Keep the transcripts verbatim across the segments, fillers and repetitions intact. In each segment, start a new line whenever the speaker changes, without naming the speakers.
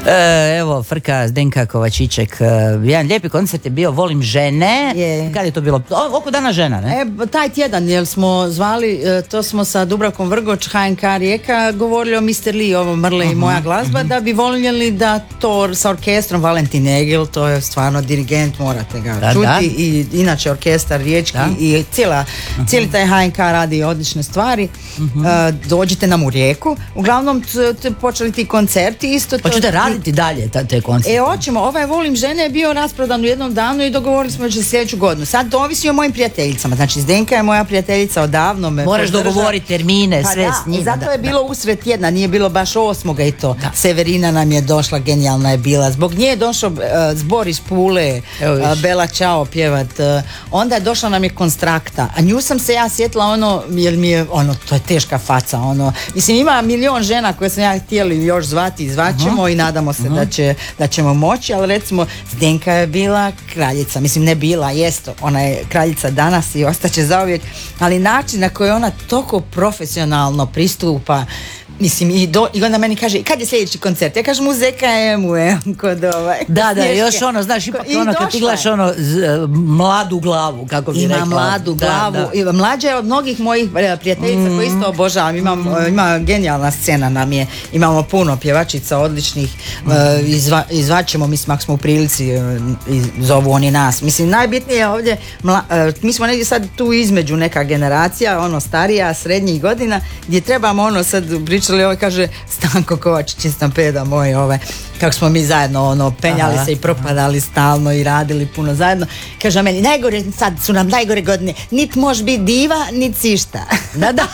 E, evo, Frka Zdenka Kovačiček, jedan lijepi koncert je bio, Volim žene.
Je.
Kad je to bilo? O, oko dana žena, ne?
E, taj tjedan, jer smo zvali, to smo sa Dubravkom Vrgoč, H N K Rijeka, govorili o mister Lee, ovo Mrle uh-huh, i moja glazba, uh-huh. da bi voljeli da to sa orkestrom, Valentin Egel, to je stvarno dirigent, morate ga da, čuti, da. I inače orkestar Riječki da. I cijela, uh-huh. cijeli taj H N K radi odlične stvari. Uh-huh. Uh, dođite nam u Rijeku. Uglavnom t, t, počeli ti koncerti isto.
Hoćete raditi dalje ta, te koncerte?
E, hoćemo. Ovaj Volim žene je bio rasprodan u jednom danu i dogovorili smo će sljedeću godinu. Sad to ovisi o mojim prijateljicama. Znači, Zdenka je moja prijateljica odavno. Me
moraš podrža. Dogovoriti termine, pa sve da, s njima.
Zato
da,
je bilo
da.
usred tjedna, nije bilo baš osmoga i to.
Da.
Severina nam je došla, genijalna je bila. Zbog nje je došao uh, zbor iz Pule, uh, Bela Ćao pjevat. Uh, onda je došla nam je Konstrakta. A nju sam se ja sjetila ono, jer mi je, ono, to je teška faca, ono. Mislim, ima milion žena koje sam ja htjeli još zvati i zvaćemo uh-huh. i nadamo se uh-huh. da, će, da ćemo moći, ali recimo Zdenka je bila kraljica, mislim ne bila, jest, ona je kraljica danas i ostaće zauvijek, ali način na koji ona toliko profesionalno pristupa. Mislim, i, do, i onda meni kaže, kad je sljedeći koncert? Ja kažem, u Z K M-u je kod ovaj.
Da, da, još ono, znaš, ipak ono, kad ti gledaš ono, z, mladu glavu, kako bi
ima
rekla.
Ima mladu glavu, da, da. Mlađa je od mnogih mojih prijateljica mm. koji isto obožavam. Imam, mm. Ima genijalna scena nam je, imamo puno pjevačica odličnih, mm. uh, izva, izvaćemo, mislim, ako smo u prilici, uh, zovu oni nas. Mislim, najbitnije je ovdje, mla, uh, mi smo negdje sad tu između neka generacija, ono starija, srednjih godina, gdje trebamo ono sad pričali, ovaj kaže Stanko Kovačić iz Stampeda moj, ovaj, kako smo mi zajedno ono, penjali aha, se i propadali aha. stalno i radili puno zajedno. Kaže meni, najgore, sad su nam najgore godine, nit može biti diva, nit sišta.
Da, da.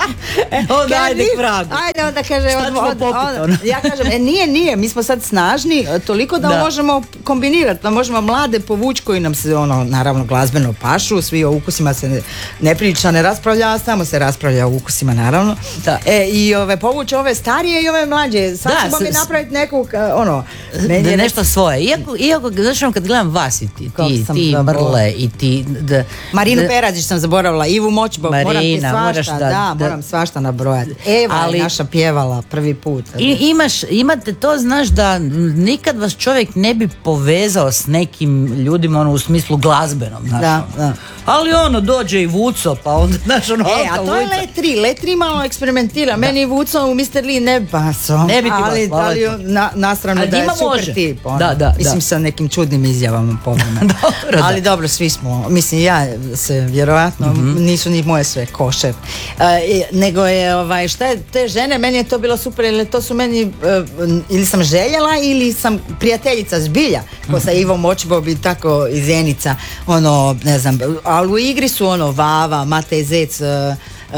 Onda ajde k vragu.
Ajde, onda kaže, od, od, od, od, ja kažem, e, nije, nije, mi smo sad snažni, toliko da, da. možemo kombinirati, da možemo mlade povući koji nam se, ono, naravno glazbeno pašu, svi o ukusima se ne, ne priča, ne raspravlja, a samo se raspravlja o ukusima, naravno. Da. E, i ove, povući ove starije i ove mlađe, sad da, ćemo mi napraviti neku, ono,
ne, nešto svoje. Iako, iako znači, kad gledam vas i ti, ti, ti Mrle i ti... Da,
Marinu da, Perazić sam zaboravila, Ivu Moćbog, moram ti svašta, da, da,
da,
moram svašta nabrojati. Eva ali, je naša pjevala prvi put.
I, imaš, imate to, znaš, da nikad vas čovjek ne bi povezao s nekim ljudima, ono, u smislu glazbenom, znaš,
da, da.
Ali ono, dođe i Vuco, pa onda, znaš, ono,
e, a to je Letri, Letri malo eksperimentira, da. Meni Vuco u mister Lee ne baso,
ne bi ti
ali,
vas,
ali na, nastrano da je super može. Tip, ono. Da, da, mislim da. Sa nekim čudnim izjavama povremeno. Dobro, ali da. Dobro, svi smo, mislim, ja se vjerojatno, mm-hmm. nisu ni moje sve košer, uh, nego je, ovaj, šta je, te žene, meni je to bilo super, ili to su meni, uh, ili sam željela, ili sam prijateljica zbilja, ko mm-hmm. sa Ivom Moćbom i tako iz Zenica, ono, ne znam, ali u igri su ono Vava, Matej Zec, uh, uh,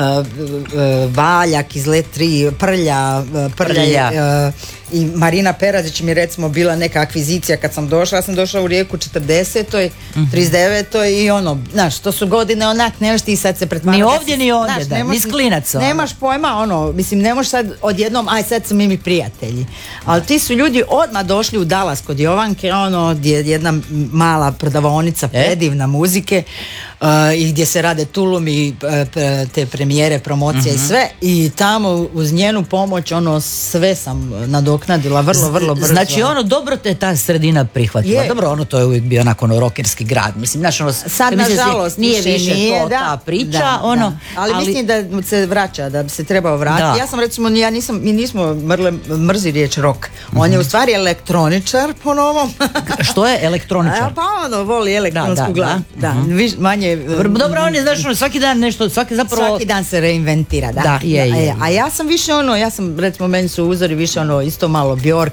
uh, Valjak iz Letri, Prlja, uh, Prlja, uh, i Marina Perazić mi recimo bila neka akvizicija kad sam došla, ja sam došla u Rijeku četrdesetoj, mm-hmm. trideset devetoj i ono, znaš, to su godine onak, nemaš ti sad se pretvarati.
Ni ovdje ni ovdje, da, ni sklinac.
Nemaš pojma, ono, mislim, ne možeš sad odjednom, aj sad smo mi prijatelji. Ali ti su ljudi odmah došli u Dallas kod Jovanke, ono, gdje je jedna mala prodavaonica e? predivna muzike, uh, i gdje se rade tulumi, uh, te premijere, promocije mm-hmm. i sve, i tamo uz njenu pomoć, ono, sve sam nadoknadila vrlo, vrlo brzo.
Znači ono, dobro te ta sredina prihvatila. Je. Dobro, ono, to je uvijek bio onako ono rokerski grad. Mislim, znaš, ono,
sad nažalost
nije više
nije,
to
da,
ta priča,
da,
ono.
Da. Ali, ali mislim da se vraća, da bi se trebao vratiti. Da. Ja sam recimo, ja nisam, mi nismo mrle, mrzi riječ rock. On mm-hmm. je u stvari elektroničar po novom.
Što je elektroničar?
A, pa ono, voli elektronsku glavu. Da, da.
Mm-hmm.
Viš, manje...
Dobro, on je, znaš, ono, svaki dan nešto, svaki zapravo...
Svaki dan se reinventira, da.
Da, je, je, je.
A ja sam više ono, ja sam, recimo, meni su uzori više ono, isto malo Bjork,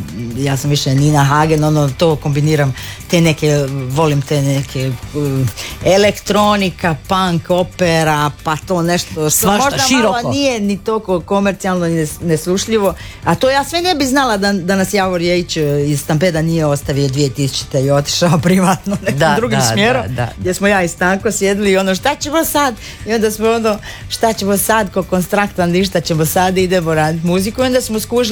ja sam više Nina Hagen, ono, to kombiniram, te neke, volim te neke uh, elektronika, punk, opera, pa to nešto što možda široko. Malo nije ni toliko komercijalno ni neslušljivo, a to ja sve ne bi znala da, da nas Javor Jejić iz Stampeda nije ostavio dvije tisućite i otišao privatno nekim da, drugim da, smjerom, da, da. Gdje smo ja i Stanko sjedili i ono, šta ćemo sad? I onda smo ono, šta ćemo sad, ko Konstraktan, ništa ćemo sad, idemo raditi muziku, i onda smo skužili, on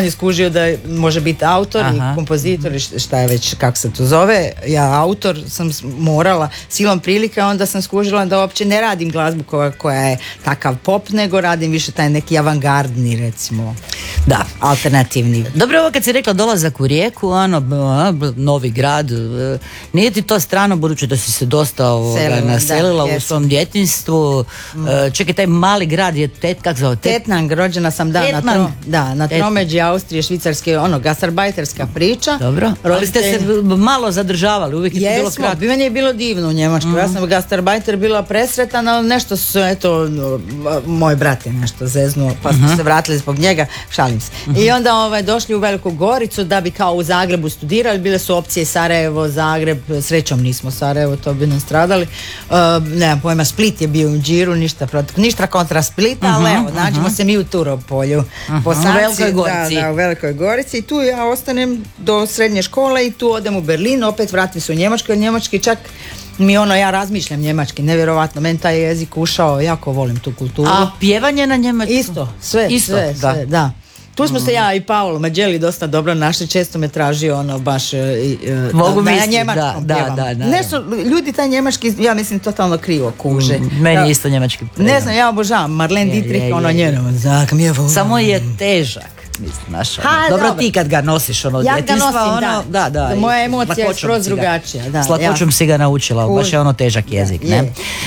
on je skužio da može biti autor. Aha. I kompozitor i šta je već, kako se to zove. Ja autor sam morala silom prilika, onda sam skužila da uopće ne radim glazbu koja, koja je takav pop, nego radim više taj neki avangardni, recimo, da, alternativni.
Dobro, ovo kad si rekla dolazak u Rijeku, ono, novi grad, nije ti to strano, budući da si se dosta ovoga, Selilo, naselila da, u svom djetinjstvu. Mm. Čekaj, taj mali grad je tet, kak zove? Tet...
Tetnang, rođena sam da, na, tro, da, na tromeđi Austrije, Švicarske, ono, gastarbajterska priča.
Dobro, ali ste se malo zadržavali, uvijek je to bilo kratko.
Jesmo, meni je bilo divno u Njemačkoj. Mm. Ja sam gastarbajter bila presretan, ali nešto su, eto, moj brat je nešto zeznuo, pa smo uh-huh. se vratili zbog njega, šalim se. Uh-huh. I onda ovaj, došli u Veliku Goricu da bi kao u Zagrebu studirali, bile su opcije Sarajevo, Zagreb, srećom nismo Sarajevo, to bi nam stradali. Uh, nemam pojma, Split je bio u džiru, ništa protiv, ništa kontra Splita, uh-huh. ali evo, nađemo uh-huh. se mi u Turopolju.
Uh-huh. Po Sanci, u Velikoj Gorici.
Da, da, u Velikoj Gorici i tu ja ostanem do srednje škole i tu odem u Berlin, opet vratim se u Njemačku, jer njemački čak mi ono, ja razmišljam njemački, nevjerovatno, meni taj jezik ušao, jako volim tu kulturu.
A pjevanje na njemačkom?
Isto, sve, Isto, sve, da. sve, da. Tu smo mm. se ja i Paolo Mađeli dosta dobro našli, često me tražio ono baš i,
Mogu
da,
misli,
da ja njemačkom
da,
pjevam.
Da, da, da,
ne su, ljudi taj njemački, ja mislim, totalno krivo kuže.
Mm, meni ja, isto njemački pjevam.
Ne znam, ja obožavam Marlene je, Dietrich, je, je, ono njeno.
Samo je težak. Naša, ha, dobro, dobro ti kad ga nosiš ono,
ja ga nosim,
ono,
da.
da, da,
da moja emocija je skroz drugačija, da,
s lakoćom ja. si ga naučila, Kuž. baš je ono težak jezik, da, ne?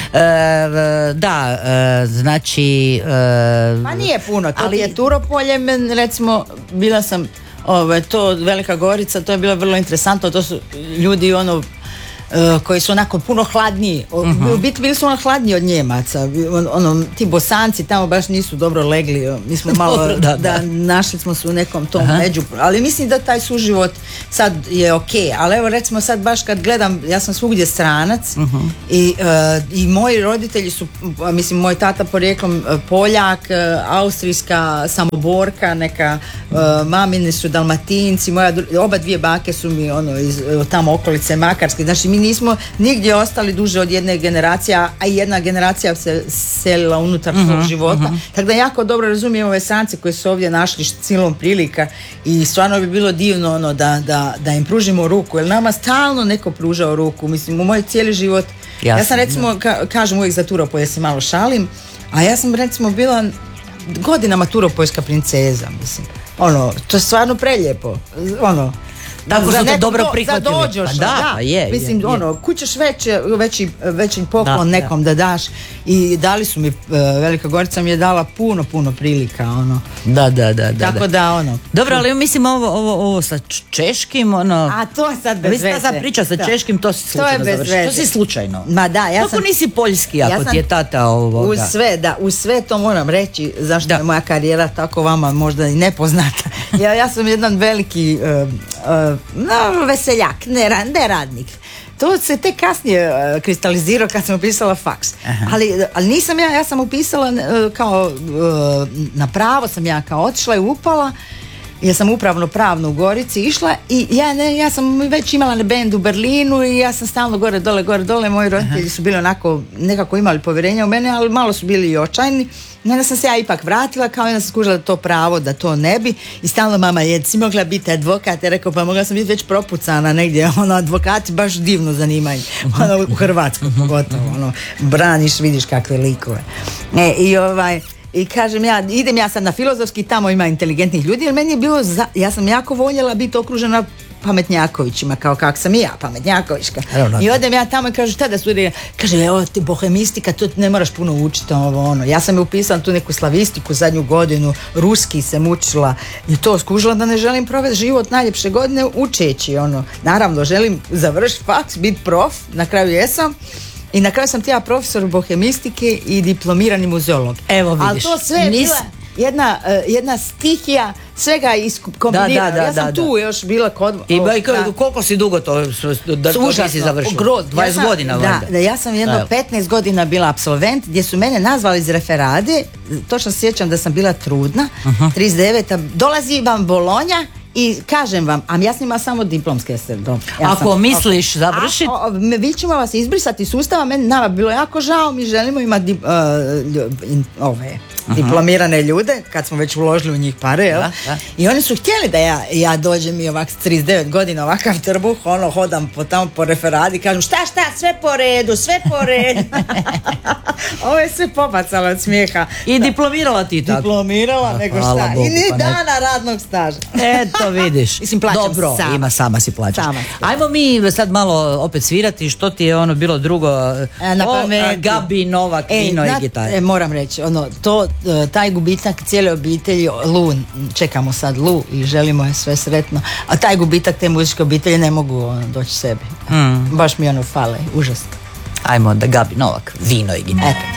E, da, e, znači e,
pa nije puno, to ali je Turopolje, recimo bila sam ove, to Velika Gorica, to je bilo vrlo interesantno, to su ljudi ono Uh, koji su onako puno hladniji. Uh-huh. U biti bili su ono hladniji od Njemaca. Ono, ti Bosanci tamo baš nisu dobro legli. Mi smo malo, dobro, da, da. da, našli smo se u nekom tom uh-huh. među. Ali mislim da taj suživot sad je okej. Okay. Ali evo recimo sad baš kad gledam, ja sam svugdje stranac uh-huh. i, uh, i moji roditelji su, mislim moj tata porijeklom Poljak, austrijska Samoborka, neka uh, mamine su Dalmatinci, moja, oba dvije bake su mi ono iz tamo okolice Makarske. Znači mi nismo nigdje ostali duže od jedne generacije, a i jedna generacija se selila unutar svog uh-huh, života. Uh-huh. Tako da jako dobro razumijem ove strance koji su ovdje našli silom prilika i stvarno bi bilo divno ono da, da, da im pružimo ruku, jer nama stalno neko pružao ruku. Mislim, u moj cijeli život, Jasne, ja sam recimo, ka, kažem uvijek za Turopolje, se malo šalim, a ja sam recimo bila godinama Turopoljska princeza, mislim. Ono, to je stvarno prelijepo. Ono,
tako su to dobro prihvatili.
Da dođeš,
pa da,
da.
Je,
mislim,
je,
ono,
je.
kućeš veći, veći, veći poklon
da,
nekom da. da daš i dali su mi, uh, Velika Gorica mi je dala puno, puno prilika, ono.
Da, da, da.
Tako da, da ono.
Dobro, ali mislim ovo, ovo, ovo sa češkim, ono.
A to je sad bez veze.
Vi sad priča sa da. češkim, to si slučajno završio. To si slučajno.
Ma da, ja
Kako
sam.
nisi poljski, ako
ja sam,
ti je tata ovoga.
Uz sve, da, uz sve to moram reći, zašto da. je moja karijera tako vama možda i nepoznata. ja, ja sam jedan veliki, uh, uh, no, veseljak, neradnik. To se tek kasnije uh, kristalizirao kad sam upisala faks. Ali, ali nisam ja, ja sam upisala uh, kao uh, na pravo sam ja kao otišla i upala. Ja sam upravno pravno u Gorici išla i ja, ne, ja sam već imala bend u Berlinu i ja sam stalno gore dole, gore dole. Moji roditelji Aha. su bili onako, nekako imali povjerenja u mene, ali malo su bili i očajni. I onda sam se ja ipak vratila, kao jedna sam skužila to pravo da to ne bi i stalno mama je, si mogla biti advokat, je rekao pa mogla sam biti već propucana negdje, ono advokati baš divno zanimaju, ono u Hrvatskoj pogotovo, ono braniš, vidiš kakve likove. E, i ovaj I kažem ja, idem ja sad na filozofski, tamo ima inteligentnih ljudi, jer meni je bilo, za, ja sam jako voljela biti okružena pametnjakovićima, kao kak sam i ja, pametnjakovićka. I odem ja tamo i kažu šta da studira, kaže, evo ti bohemistika, to ne moraš puno učiti, ovo ono. Ja sam je upisala tu neku slavistiku zadnju godinu, ruski sam učila i to skužila da ne želim provesti život najljepše godine učeći, ono. Naravno, želim završiti faks, biti prof, na kraju jesam. I na kraju sam tija profesor bohemistike i diplomirani muzeolog.
Evo vidiš.
Ali to sve je Nis... bila jedna, uh, jedna stihija, svega iskombinirano. Da, da, da, ja sam da, tu da. još bila kod...
I ba, da. koliko si dugo to, da, to si završila?
Grod.
dvadeset
ja sam,
godina.
Da, da, ja sam jedno Evo. petnaest godina bila apsolvent, gdje su mene nazvali iz referade, točno sjećam da sam bila trudna, uh-huh. trideset deveta Dolazi vam Bolonja i kažem vam, a ja sam imala samo diplomske ste. Ja
Ako sam, misliš okay. završiti?
Vi ćemo vas izbrisati iz sustava, meni nama bilo jako žao, mi želimo imati uh, ove uh-huh. diplomirane ljude, kad smo već uložili u njih pare, jel? Da, da. I oni su htjeli da ja, ja dođem i ovak s trideset devet godina, ovakav trbuh, ono, hodam po tamo po referadi, kažem šta, šta, sve po redu, sve po redu. Ovo je sve popacalo od smijeha.
I diplomirala ti tako?
Diplomirala, a, nego šta. Bogu, I ni pa dana ne... radnog staža.
Eto, vidiš.
Mislim, plaćam
dobro,
sama.
Ima sama si plaćaš.
Sama.
Ajmo mi sad malo opet svirati, što ti je ono bilo drugo,
e, na
o, Gabi, Novak, e, vino na, i gitara.
E, moram reći, ono, to, taj gubitak cijele obitelji, Lu, čekamo sad Lu i želimo je sve sretno, a taj gubitak te muzičke obitelji ne mogu ono, doći sebi. Mm. Baš mi ono fale, užasno.
Ajmo da Gabi, Novak, vino i gitara. Eto.